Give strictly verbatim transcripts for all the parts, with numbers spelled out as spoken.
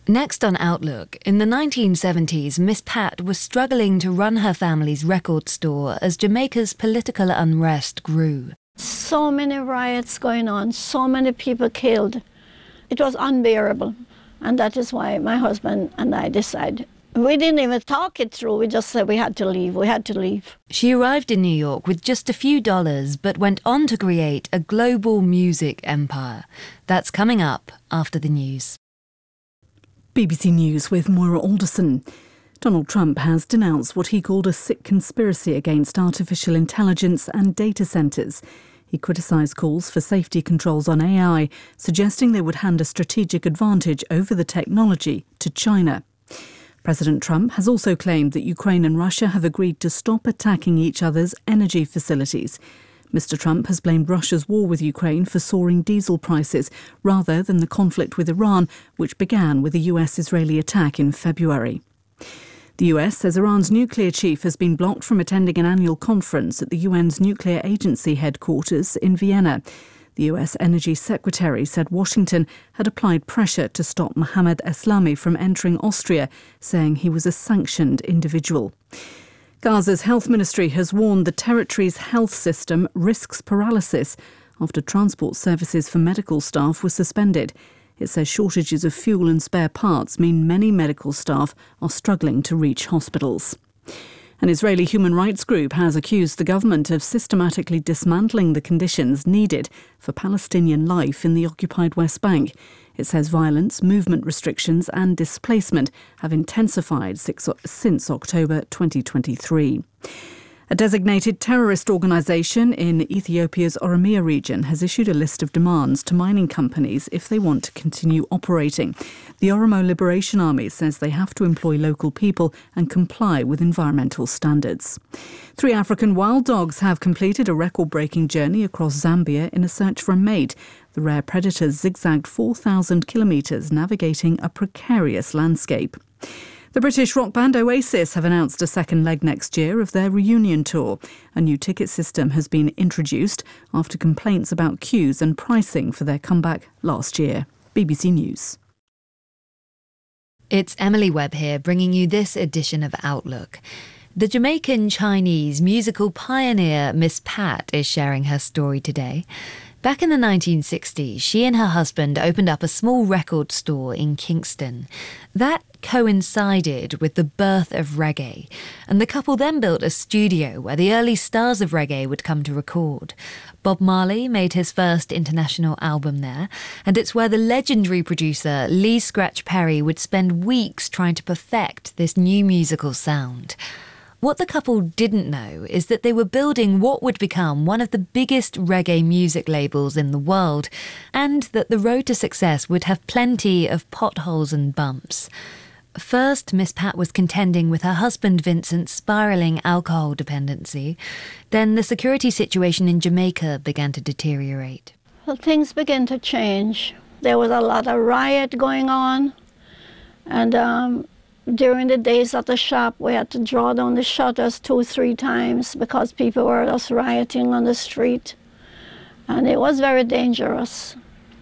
Next on Outlook, in the nineteen seventies, Miss Pat was struggling to run her family's record store as Jamaica's political unrest grew. So many riots going on, so many people killed. It was unbearable. And that is why my husband and I decided. We didn't even talk it through. We just said we had to leave. We had to leave. She arrived in New York with just a few dollars, but went on to create a global music empire. That's coming up after the news. B B C News with Moira Alderson. Donald Trump has denounced what he called a sick conspiracy against artificial intelligence and data centres. He criticised calls for safety controls on A I, suggesting they would hand a strategic advantage over the technology to China. President Trump has also claimed that Ukraine and Russia have agreed to stop attacking each other's energy facilities. Mister Trump has blamed Russia's war with Ukraine for soaring diesel prices, rather than the conflict with Iran, which began with a U S-Israeli attack in February. The U S says Iran's nuclear chief has been blocked from attending an annual conference at the U N's nuclear agency headquarters in Vienna. The U S Energy Secretary said Washington had applied pressure to stop Mohammad Eslami from entering Austria, saying he was a sanctioned individual. Gaza's health ministry has warned the territory's health system risks paralysis after transport services for medical staff were suspended. It says shortages of fuel and spare parts mean many medical staff are struggling to reach hospitals. An Israeli human rights group has accused the government of systematically dismantling the conditions needed for Palestinian life in the occupied West Bank. It says violence, movement restrictions and displacement have intensified since October twenty twenty-three. A designated terrorist organisation in Ethiopia's Oromia region has issued a list of demands to mining companies if they want to continue operating. The Oromo Liberation Army says they have to employ local people and comply with environmental standards. Three African wild dogs have completed a record-breaking journey across Zambia in a search for a mate. The rare predators zigzagged four thousand kilometres, navigating a precarious landscape. The British rock band Oasis have announced a second leg next year of their reunion tour. A new ticket system has been introduced after complaints about queues and pricing for their comeback last year. B B C News. It's Emily Webb here, bringing you this edition of Outlook. The Jamaican Chinese musical pioneer Miss Pat is sharing her story today. Back in the nineteen sixties, she and her husband opened up a small record store in Kingston. That coincided with the birth of reggae, and the couple then built a studio where the early stars of reggae would come to record. Bob Marley made his first international album there, and it's where the legendary producer Lee Scratch Perry would spend weeks trying to perfect this new musical sound. What the couple didn't know is that they were building what would become one of the biggest reggae music labels in the world, and that the road to success would have plenty of potholes and bumps. First, Miss Pat was contending with her husband Vincent's spiralling alcohol dependency. Then the security situation in Jamaica began to deteriorate. Well, things began to change. There was a lot of riot going on, and um, during the days at the shop, we had to draw down the shutters two, three times because people were just rioting on the street. And it was very dangerous.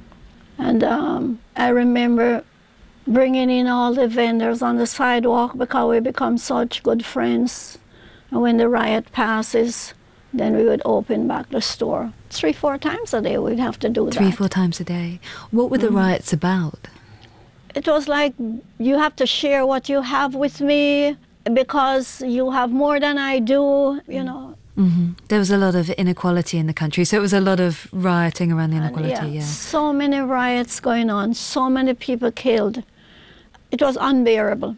And um, I remember bringing in all the vendors on the sidewalk because we become such good friends. And when the riot passes, then we would open back the store. Three, four times a day we'd have to do that. Three, four times a day. What were the mm-hmm. riots about? It was like, you have to share what you have with me because you have more than I do, you know. Mm-hmm. There was a lot of inequality in the country, so it was a lot of rioting around the inequality, and yeah, yeah. So many riots going on, so many people killed. It was unbearable.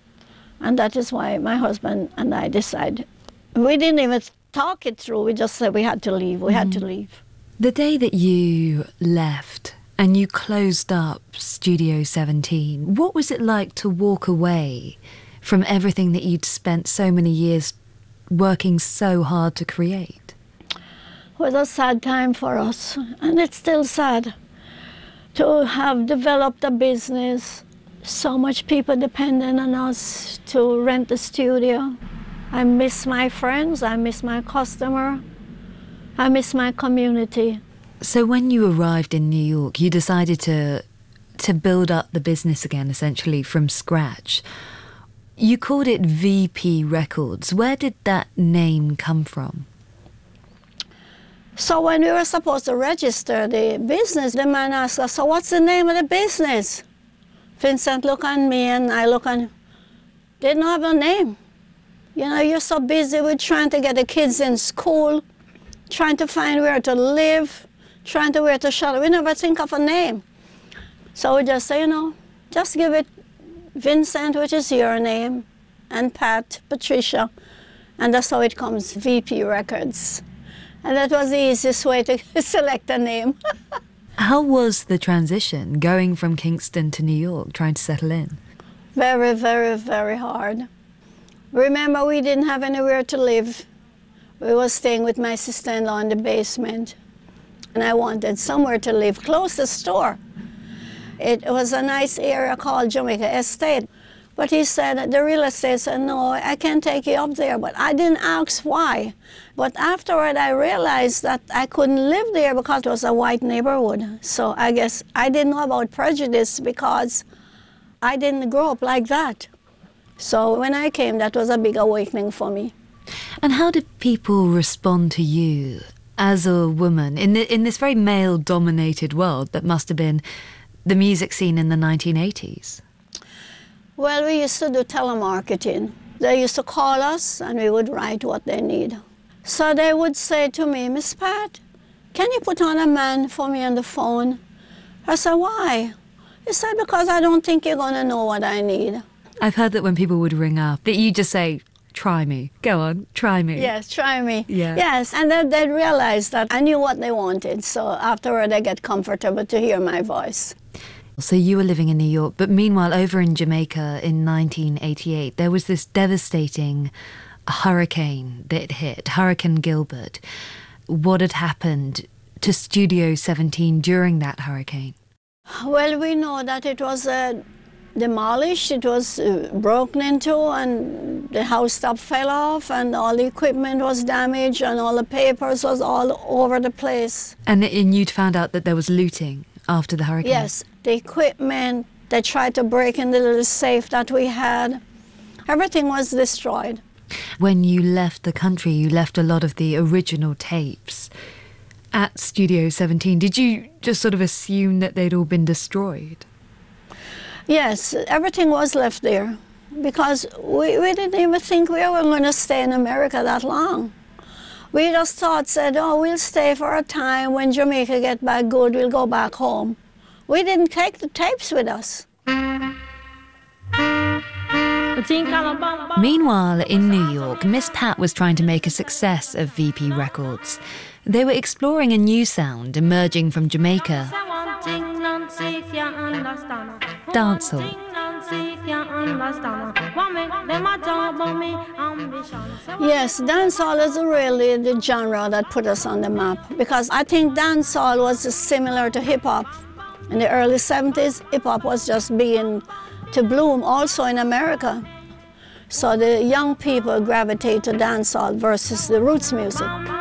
And that is why my husband and I decided. We didn't even talk it through, we just said we had to leave, we mm-hmm. had to leave. The day that you left, and you closed up Studio seventeen. What was it like to walk away from everything that you'd spent so many years working so hard to create? It was a sad time for us, and it's still sad to have developed a business. So much people dependent on us to rent the studio. I miss my friends, I miss my customer, I miss my community. So when you arrived in New York, you decided to to build up the business again, essentially from scratch. You called it V P Records. Where did that name come from? So when we were supposed to register the business, the man asked us, so what's the name of the business? Vincent looked on me and I looked on him. Didn't have a name. You know, you're so busy with trying to get the kids in school, trying to find where to live, trying to where to shelter. We never think of a name. So we just say, you know, just give it Vincent, which is your name, and Pat, Patricia, and that's how it comes, V P Records. And that was the easiest way to select a name. How was the transition going from Kingston to New York, trying to settle in? Very, very, very hard. Remember, we didn't have anywhere to live. We were staying with my sister-in-law in the basement. And I wanted somewhere to live, close to the store. It was a nice area called Jamaica Estate. But he said, the real estate said, no, I can't take you up there. But I didn't ask why. But afterward, I realized that I couldn't live there because it was a white neighborhood. So I guess I didn't know about prejudice because I didn't grow up like that. So when I came, that was a big awakening for me. And how did people respond to you as a woman in the, in this very male-dominated world that must have been the music scene in the nineteen eighties? Well, we used to do telemarketing. They used to call us and we would write what they need. So they would say to me, Miss Pat, can you put on a man for me on the phone? I said, why? He said, because I don't think you're going to know what I need. I've heard that when people would ring up, that you just say, try me. Go on, try me. Yes, try me. Yeah. Yes, and then they'd realize that I knew what they wanted. So afterward, they get comfortable to hear my voice. So you were living in New York, but meanwhile, over in Jamaica in nineteen eighty-eight, there was this devastating hurricane that hit, Hurricane Gilbert. What had happened to Studio seventeen during that hurricane? Well, we know that it was uh, demolished, it was uh, broken into, and the house top fell off, and all the equipment was damaged, and all the papers was all over the place. And, and you'd found out that there was looting after the hurricane? Yes, the equipment, they tried to break in the little safe that we had. Everything was destroyed. When you left the country, you left a lot of the original tapes at Studio seventeen. Did you just sort of assume that they'd all been destroyed? Yes, everything was left there because we, we didn't even think we were going to stay in America that long. We just thought, said, oh, we'll stay for a time. When Jamaica get back good, we'll go back home. We didn't take the tapes with us. Meanwhile, in New York, Miss Pat was trying to make a success of V P Records. They were exploring a new sound emerging from Jamaica. Dancehall. Yes, dancehall is really the genre that put us on the map because I think dancehall was similar to hip-hop. In the early seventies, hip-hop was just beginning to bloom also in America. So the young people gravitate to dancehall versus the roots music.